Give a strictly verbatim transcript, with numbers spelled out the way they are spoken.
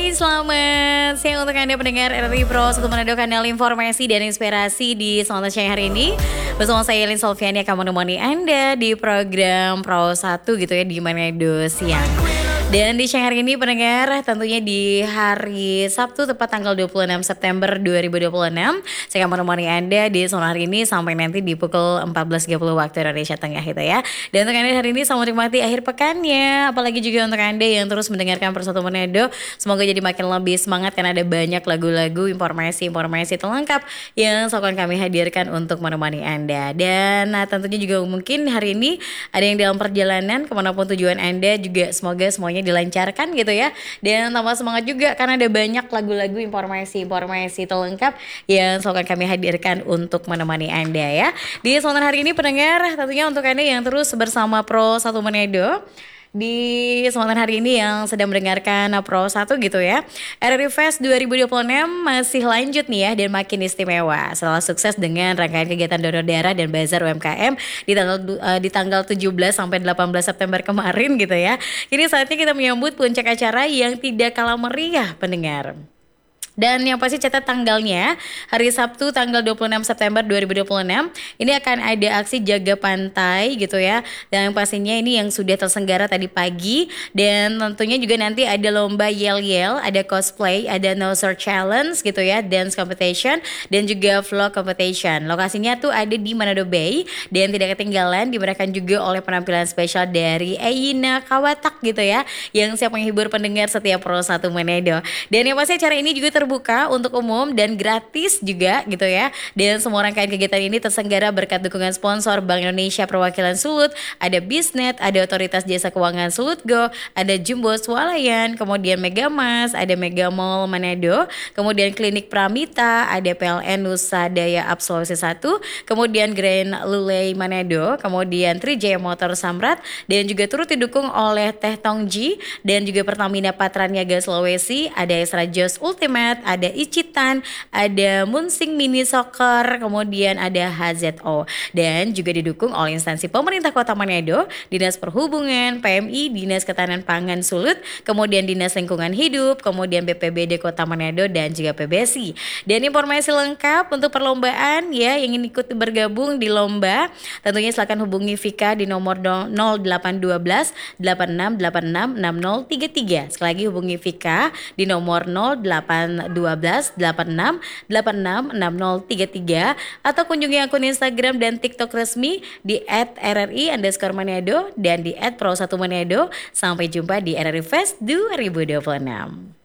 Hai, selamat siang untuk Anda pendengar R R I Pro satu Manado, kanal informasi dan inspirasi di Selamat Siang hari ini. Bersama saya Elin Solviani akan menemani Anda di program Pro satu gitu ya di Manado Siang. Dan di siang hari ini pendengar, tentunya di hari Sabtu tepat tanggal dua puluh enam September dua ribu dua puluh enam, saya akan menemani Anda di sore hari ini sampai nanti di pukul empat belas tiga puluh waktu Indonesia Tengah gitu ya. Dan untuk Anda hari ini selamat menikmati akhir pekannya, apalagi juga untuk Anda yang terus mendengarkan Persatu Manado, semoga jadi makin lebih semangat karena ada banyak lagu-lagu, informasi-informasi terlengkap yang akan kami hadirkan untuk menemani Anda. Dan nah, tentunya juga mungkin hari ini ada yang dalam perjalanan kemanapun tujuan Anda, juga semoga semuanya dilancarkan gitu ya, dan tambah semangat juga karena ada banyak lagu-lagu, informasi-informasi terlengkap yang akan kami hadirkan untuk menemani Anda ya. Di sore hari ini pendengar, tentunya untuk Anda yang terus bersama Pro satu Manado di kesempatan hari ini yang sedang mendengarkan Pro satu gitu ya, R R I Fest dua ribu dua puluh enam masih lanjut nih ya, dan makin istimewa setelah sukses dengan rangkaian kegiatan donor darah dan bazar U M K M di tanggal uh, di tanggal tujuh belas sampai delapan belas September kemarin gitu ya. Kini saatnya kita menyambut puncak acara yang tidak kalah meriah pendengar. Dan yang pasti catat tanggalnya, hari Sabtu tanggal dua puluh enam September dua ribu dua puluh enam ini akan ada aksi jaga pantai gitu ya. Dan yang pastinya ini yang sudah terselenggara tadi pagi, dan tentunya juga nanti ada lomba yel-yel, ada cosplay, ada noser challenge gitu ya, dance competition, dan juga vlog competition. Lokasinya tuh ada di Manado Bay, dan tidak ketinggalan dimeriahkan juga oleh penampilan spesial dari Eina Kawatak gitu ya, yang siap menghibur pendengar setiap Pro satu Manado. Dan yang pasti acara ini juga terbuka buka untuk umum dan gratis juga gitu ya. Dan semua rangkaian kegiatan ini terselenggara berkat dukungan sponsor Bank Indonesia Perwakilan Sulut, ada Bisnet, ada Otoritas Jasa Keuangan Sulut Go, ada Jumbo Swalayan, kemudian Megamas, ada Mega Mall Manado, kemudian Klinik Pramita, ada P L N Nusa Daya Up Sulawesi satu, kemudian Grand Lulei Manado, kemudian Trijaya Motor Samrat, dan juga turut didukung oleh Teh Tongji dan juga Pertamina Patraniaga Sulawesi, ada Esra Jos Ultimate, ada Icitan, ada Munsing Mini Soccer, kemudian ada H Z O, dan juga didukung oleh instansi pemerintah Kota Manado, Dinas Perhubungan, P M I, Dinas Ketahanan Pangan Sulut, kemudian Dinas Lingkungan Hidup, kemudian B P B D Kota Manado, dan juga P B S I. Dan informasi lengkap untuk perlombaan ya, yang ingin ikut bergabung di lomba, tentunya silakan hubungi Vika di nomor nol delapan satu dua delapan enam delapan enam enam nol tiga tiga. Sekali lagi hubungi Vika di nomor nol delapan dua delapan enam delapan enam enam nol tiga tiga, atau kunjungi akun Instagram dan TikTok resmi di et R R I underscore Manado dan di et Pro satu Manado. Sampai jumpa di R R I Fest dua ribu dua puluh enam.